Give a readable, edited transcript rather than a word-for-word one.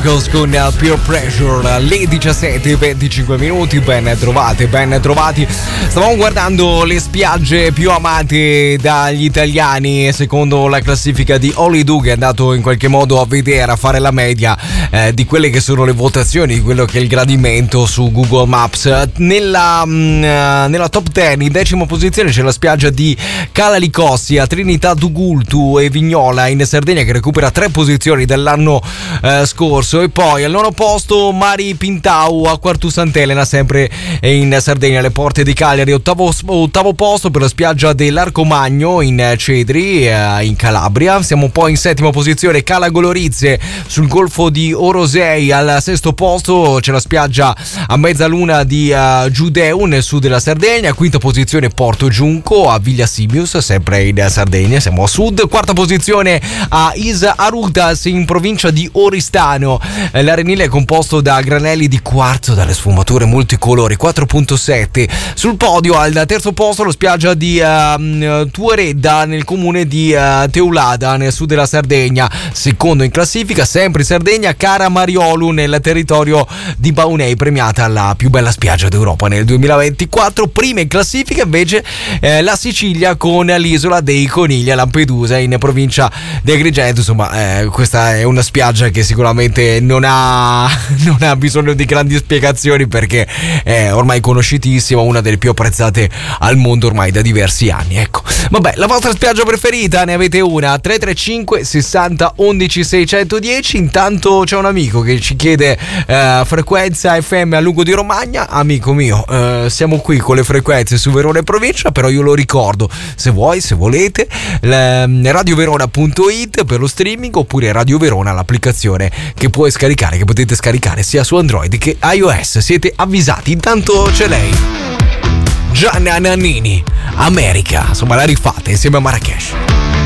Chemicals con Peer Pressure, le 17:25 minuti, ben trovati. Stavamo guardando le spiagge più amate dagli italiani secondo la classifica di Holido, che è andato in qualche modo a vedere, a fare la media di quelle che sono le votazioni, di quello che è il gradimento su Google Maps. Nella top 10, in 10ª posizione, c'è la spiaggia di Cala Licossi a Trinità d'Ugultu e Vignola in Sardegna, che recupera 3 posizioni dall'anno scorso. E poi al 9° posto Mari Pintau a Quartu Sant'Elena, sempre in Sardegna, alle porte di Cagliari. 8° posto per la spiaggia dell'Arcomagno in Cedri in Calabria. Siamo poi in 7ª posizione Cala Golorizze sul golfo di Orosei. Al 6° posto c'è la spiaggia a mezzaluna di Giudeu nel sud della Sardegna. 5ª posizione Porto Giunco a Viglia Simius, sempre in Sardegna, siamo a sud. 4ª posizione a Isa Arutas in provincia di Oristano. L'arenile è composto da granelli di quarzo dalle sfumature multicolori, 4.7. Sul podio al 3° posto la spiaggia di Tuaredda nel comune di Teulada nel sud della Sardegna. Secondo in classifica, sempre in Sardegna, Cara Mariolu nel territorio di Baunei, premiata la più bella spiaggia d'Europa nel 2024. Prima in classifica invece la Sicilia con l'isola dei Conigli a Lampedusa in provincia di Agrigento. Insomma, questa è una spiaggia che sicuramente non ha bisogno di grandi spiegazioni, perché è ormai conosciutissima, una delle più apprezzate al mondo ormai da diversi anni. Ecco, vabbè, la vostra spiaggia preferita, ne avete una? 335 60 11 610. Intanto c'è un amico che ci chiede frequenza FM a Lugo di Romagna. Amico mio, siamo qui con le frequenze su Verona e provincia, però io lo ricordo, se volete, radioverona.it per lo streaming, oppure Radio Verona, l'applicazione che potete scaricare sia su Android che iOS. Siete avvisati. Intanto c'è lei, Gianna Nannini, America, insomma la rifate insieme a Marrakesh.